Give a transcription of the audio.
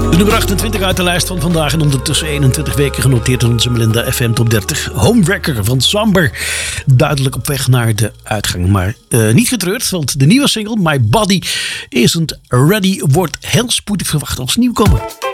De nummer 28 uit de lijst van vandaag en ondertussen 21 weken genoteerd in onze Melinda FM Top 30. Homewrecker van Samber. Duidelijk op weg naar de uitgang. Maar niet getreurd, want de nieuwe single My Body Isn't Ready wordt heel spoedig verwacht als nieuwkomer.